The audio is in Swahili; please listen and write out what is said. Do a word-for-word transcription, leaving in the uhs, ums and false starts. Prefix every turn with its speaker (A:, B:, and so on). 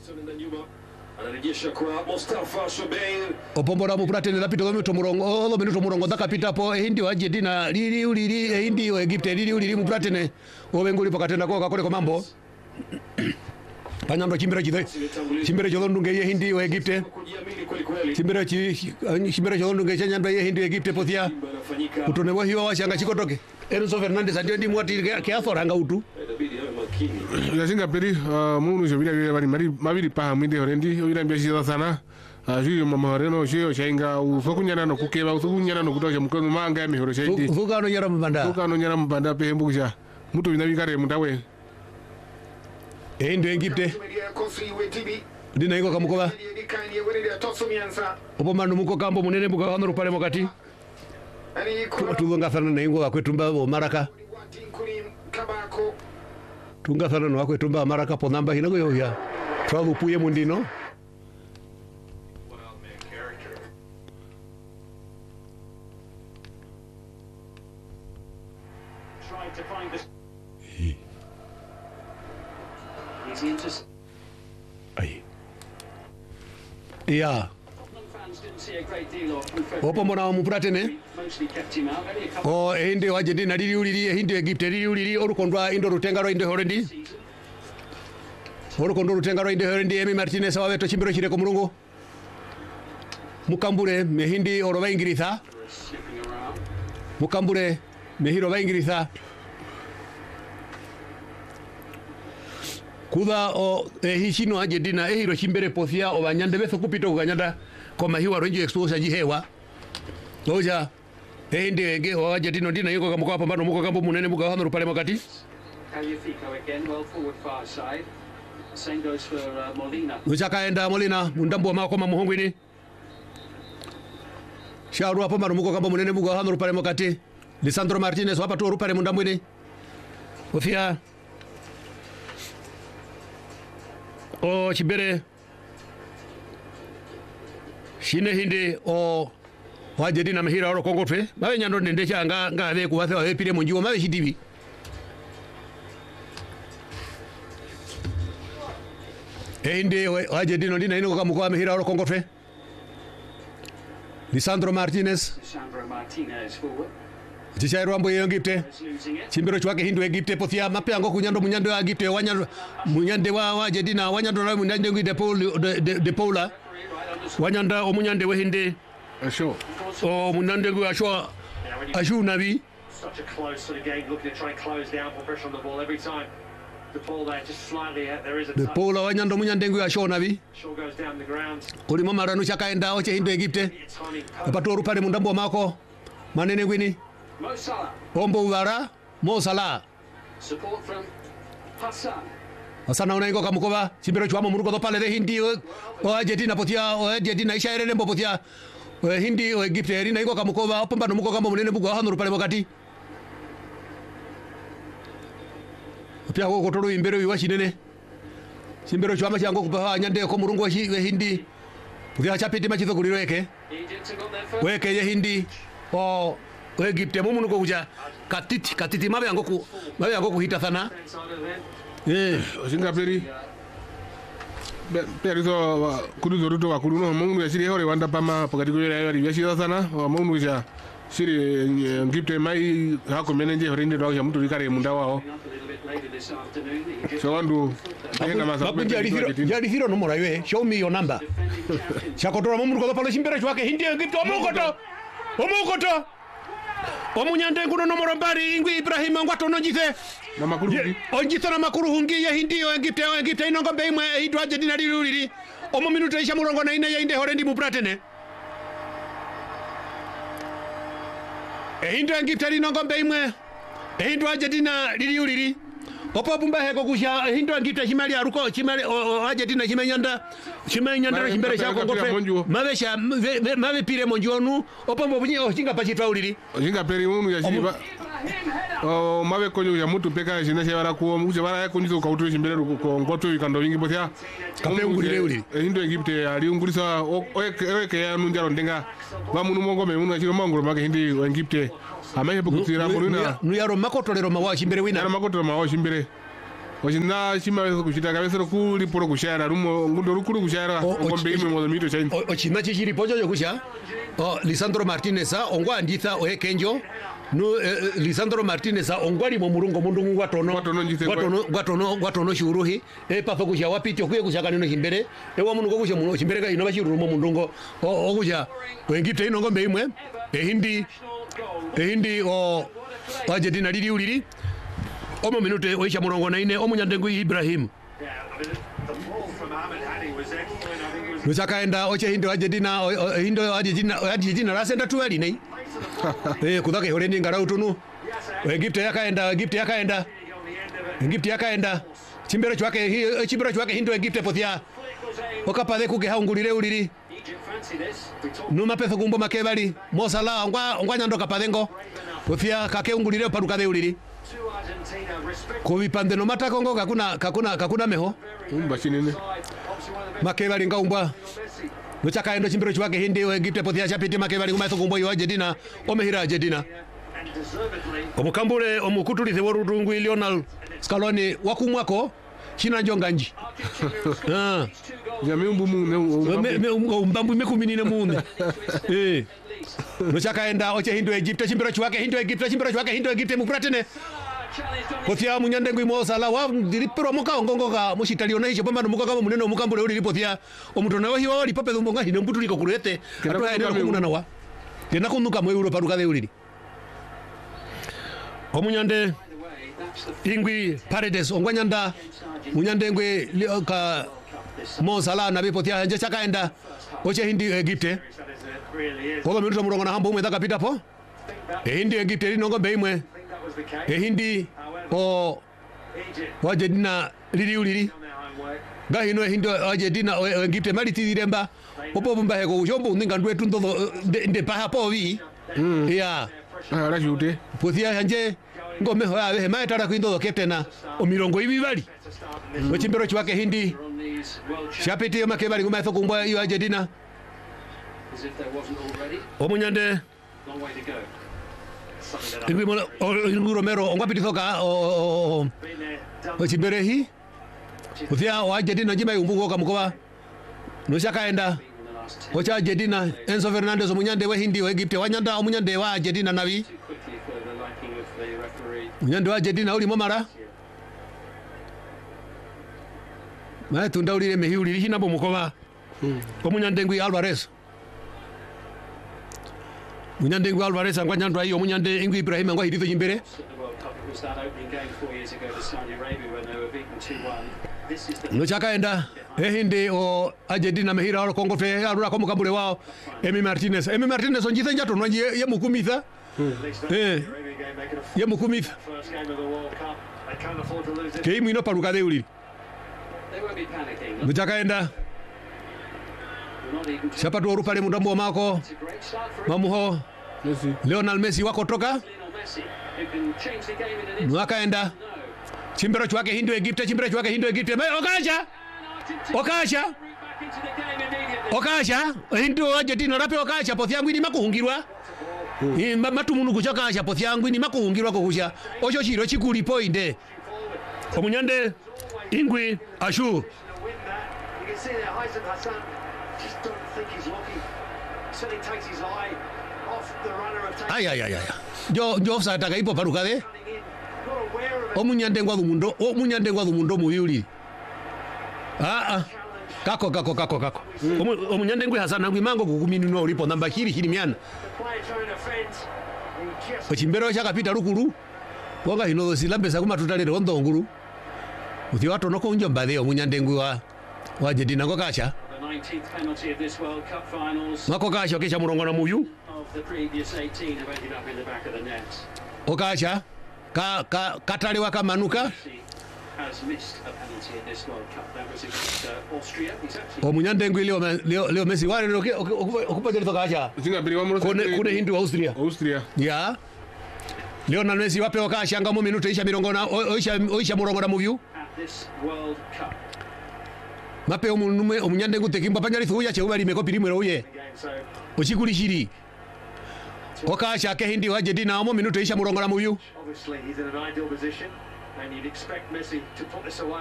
A: anarejesha kwa Mustafa Shobeir
B: opombora mupratene lapito gomi to murongo olo minuto murongo dakapita po hindi wa Argentina lili ulili hindi wa Egypt lili ulili mupratene obenguli pakatenda ko kakole ko mambo panyamro chimbira chide chimbira chodo ndunge ye hindi wa Egypt chimbira chi chimbira chodo ndunge chanyamba ye hindi wa Egypt pothia utone wa hiwa washanga chikotoke Enzo Fernandez adio ndi mwati ke aforanga utu
C: ya Singapore munu je bila bari mari mabiri pa mwinde horendi oyira mbeshira sana ajuyo mama horeno shio shenga usokunyana no kukeba usokunyana no kutosha mukono manga ya mihoro shaidi
B: ukano nyara mbanda
C: ukano nyara mbanda pe mbusha mutu binabikare mundawe
B: endo Egypt ndina iko kamukoba opo manu muko kambo munene buka hano rupale mokati tutunga sana na ingo akwetumba maraka tunga sana no akwetumba maraka po namba hinago yo ya travel puye mundino
D: trying to find this he's interested
B: ai yeah opo mona mupratene o ende waje na dili ulili hindi Egypt dili ulili orukondwa indo rutengaro inde horendi orukondo rutengaro inde horendi Emi Martinez wawe to chimbiro chire ko mulungu mukambure mehindi oroba ingiriza mukambure mehiro ba ingiriza kuda o ehishino Argentina ehiro chimbere pothia o banyande beso kupito kuganyanda koma hiwa ronji expose jihewa oja ende wenge o Argentina ndina yuko kama kwa pambano muko kambo munene muko hano rupale makati Uchakaenda Molina mundambo makoma muhongwini shauru hapo maru muko kambo munene muko hano rupale makati Lisandro Martinez wapa tu rupale mundambwini ofia o chibere shine hindi o wajedi na mehira oro kongotwe mawe nyando nende changa nga ave kuwathe wa pire munjiwo mawe shidibi ende wajedi no ndina ino kamukwa mehira oro kongotwe Lisandro Martinez
D: Lisandro Martinez forward
B: Chichairo ambo ye Egypt chimbiro chwake hindu Egypt pothia mapengo kunyando munyando wa Egypt wanyando munyande wa wajedi na wanyando na munyande ngide Paul de, de, de Paula wanyanda omunyande we hindi
C: asho
B: o munande gwa asho ashu nabi
D: such a close sort of game looking to try and close down put pressure on the ball every time the ball there just slightly out there is a
B: de Paula wanyando munyande gwa asho nabi
D: Shaw goes down the ground
B: kuli mama ranu chakaenda oche hindu Egypt apatoru pale mundambo mako manene gwini
D: Mo Salah
B: ombo wara Mo Salah
D: support from Hassan
B: Asana unaingo kamukoba chimbiro chwamo muruko do pale de hindi o Argentina potia o Argentina ishaire lembo potia o hindi o Egypt erina ingo kamukoba opamba no muko kambo munene bugo hano rupale mokati opia go kotoro imbero yiwa chinene chimbiro chwama chango kupa nyande ko murungo shi hindi potia chapiti machito kuliro eke weke ye hindi o o Egypt mo munuko kuja katiti katiti mabe yango ku mabe yango kuhita sana eh
C: Singapore pero so kuruzo ruto wa kuruno mungu ya siri hore wanda pama pakati ko ya ya shira sana wa mungu ya siri ngipte mai hako menenje hore ndi ya mtu rikare munda wao so wandu ena masabu
B: jadi hiro jadi hiro numero iwe show me your number chakotora mungu ko pala chimbere chwake hindi ngipte omukoto omukoto omunyande nguno nomoro mbari ingwi Ibrahim ngwato nonjise
C: na makuru hungi
B: onjise na makuru hungi ya hindi yo Egypt yo Egypt ino ngombe imwe hidwa Argentina lilulili omo minuto isha murongo na ine ya inde hore ndi mupratene e hindi Egypt ino ngombe imwe e hidwa Argentina lilulili opo bumba heko kusha hindi Egypt chimali aruko chimali Argentina chimenyanda chimenyanda chimbere cha kongofe mabesha mabe pire monjonu opo mbonyi ochinga pachitwa ulili
C: ochinga peri munu ya shiba o mabe konyo ya mutu peka jina shebara ko muje bara ya konyo ka utu chimbere ko ngoto ikando wingi bothia
B: kape ungulile uli
C: hindo Egypt ali ungulisa oeke ya nunjaro ndenga ba munu mongo me munu achiro mangoro make hindi Egypt amaye bukutira muluna
B: nuyaro makotolero mawa chimbere wina
C: makotolero mawa chimbere ochina chima kuchita kabesero kuli poro kushara rumo ngundo rukuru kushara
B: O- o-
C: ngombe imwe mozo mito chaini
B: ochima chichilipo chocho kusha o Lisandro Martinez ongwa anditha ohekenjo no eh, Lisandro Martinez ongwali mu mulungo mundu ngwatono
C: Gwatono njithe kwa-
B: gwatono gwatono gwatono shuruhi e papa kusha wapiti okuye kushaka nino chimbere e wa mundu kusha muno chimbere ka ino bashiruru mu mundungo o okusha wengite ino ngombe imwe e hindi e hindi o Argentina lili ulili omo minute oisha murongo na ine omunyandengu Ibrahim
D: Yeah, I mean, the ball from Ahmed Hani was excellent. I think it was
B: lusakaenda oche hindo Argentina o- o- hindo Argentina Argentina rasenda tuwali nei eh kudhake horendi ngarau tunu Egypt yakaenda Egypt yakaenda
D: on the end of it.
B: Egypt yakaenda chimbero chwake hi- chimbero chwake hindo Egypt pothia
D: Flick was aimed.
B: okapathe kuke haungulire uliri
D: Egypt fancy this. We talked
B: numa petho kumbo makebali mosala ongwa ongwa nyando kapathengo pothia kake ungulire paruka the uliri
D: to Argentina. Respect
B: kuvipande no matakongo kakuna kakuna kakuna meho
C: umba chinene
D: side. Obviously one of the best
B: makebali ngaumbwa
D: Messi.
B: luchakaenda chimbero chwake hindi Egypt pothia chapiti makebali kumaitho kumbo yo Argentina omehira Argentina
D: And deservedly,
B: omukambule omukutulithe worudungu Lionel Scaloni wakumwako china njonganji
D: Argentina have scored
B: ah
D: these two goals.
C: ya miumbu mu
B: Me- me- umbambu mekuminine munde eh nochakaenda oche hindu Egypt chimbiro chwake hindu Egypt chimbiro chwake hindu Egypt mupratene
D: Challenged on
B: pothia munyandengu imosala wa diripero moka ongongoka mushitaliona icho pamba muka kama munene mukambule uli pothia omutona wa hiwa lipope thumbonga hine mputuliko kurete
C: Kena
B: atwa ene
C: kunuka
B: kumuna wa kena kunuka mwe Europa paruka the uliri omunyande
D: the way. That's the
B: ingwi Paredes ongwanyanda munyandengwe li- ka mosala na bipothia nje chakaenda oche hindi Egypt
D: that is it. Really is.
B: Oba minuto murongo na hambo umwe thakapita po
D: I think that,
B: ehindi Egypt lino ngombe imwe
D: I think that was the case.
B: ehindi o
D: Egypt
B: Argentina lili ulili
D: on their home work.
B: ngahino ehindi Argentina o- Egypt malitithiremba opo bumba heko ushombo ninga ndwetu ntotho nde paha po vi ya
C: ara jute
B: puthia hanje ngome ho yawe he maetara kwindotho ketena o mirongo ibi bali
D: To start in this
B: ochimbero chwake hindi
D: on these world champions
B: chapiti makebali kumaitho kumbwa iyo Argentina
D: as if there wasn't already.
B: omunyande
D: Long way to go. Something that
B: ingwi mola ingwi Romero ongwapitithoka o o- o
D: I've been there, done
B: ochimbere hi puthia o Argentina njima yumbungo kamukoba nochakaenda
D: in the last ten
B: ocha Argentina Enzo Fernandez omunyande wa hindi wa Egypt wanyanda omunyande wa Argentina nabi
D: too quickly for the liking of the referee.
B: munyande wa Argentina uli momara ma tunda uli mehi uli hina bomukoba omunyande ngwi Alvarez munyande ngwi Alvarez angwanyandwa iyo omunyande ingwi Ibrahim angwa hititho jimbere
D: At the World Cup, it was that opening game four years ago to Saudi Arabia when they were beaten two one. This is the
B: nochakaenda ehindi o Argentina mehira oro Kongo fe arura komukambule wao Emi Martinez Emi Martinez onjithe njato nonje ye mukumitha
D: least
B: eh
D: Saudi Arabia game. They could afford
B: ye mukumitha
D: the first game of the World Cup. They can't afford to lose this.
B: keimu ino paruka the uli
D: They won't be panicking. Look,
B: nochakaenda
D: we're not even to
B: sapatu oru pale mundambo mako
D: It's a great start for
B: mamuho
C: Messi
B: Lionel Messi wako toka
D: Lionel Messi, who can change the game in an instant.
B: nwakaenda
D: No.
B: chimbero chwake hindu Egypt chimbero chwake hindu Egypt Me- okasha
D: And Argentina
B: okasha
D: route back into the game immediately.
B: okasha hindu Argentina rape okasha pothyangu ni makuhungirwa Ni ma- matumunu kuchakasha pothyangu ni makuhungirwa kokusha ocho chiro chikuli poinde omunyande ingwi ashu
D: To win that, you can see that Haitham Hassan just don't think he's looking. Certainly takes his eye off the runner of taking
B: ay ay ay ay jo jo offside takaipo paruka the
D: in. Not aware of it.
B: omunyande ngwa thumundo omunyande ngwa thumundo muyuli ah ah kako kako kako kako Omu- omunyande ngwi Hassan ngwi mango kukumini no ulipo namba hili hili miana
D: The player trying to defend. He just
B: ochimbero chakapita lukulu wanga hino silambesa kumatutalere ondongulu uthi watu noko unjomba the omunyande ngwi wa wa Argentina kokasha
D: the nineteenth penalty of this World Cup finals
B: mako kasha kesha murongo na muyu
D: of the previous eighteen have ended up in the back of the net.
B: okasha ka ka katale wakamanuka
D: Messi has missed a penalty in this World Cup. That was against uh, Austria. He's actually
B: omunyande ngwi leo leo, leo Messi wale loke okupatele tokasha
C: singa biri wamuro
B: kune kune hindu wa Austria
C: Austria
B: ya Lionel Messi wape okasha ngamo minuto isha mirongo na o- oisha oisha murongo na muyu
D: at this World Cup
B: mape omunume omunyande ngwi tekimba panyali thuya cheubali meko pirimwe uye
D: game. So
B: ochikulishiri okasha ke hindi wa Argentina omo minuto isha murongo na muyu
D: obviously he's in an ideal position. And you'd expect Messi to put this away.